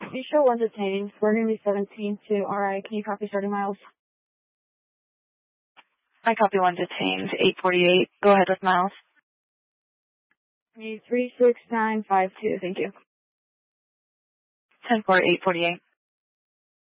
You show one detained. We're going to be 17 to RI. Can you copy starting miles? I copy one detained, 848. Go ahead with miles. 36952. Thank you. 10-4, 848.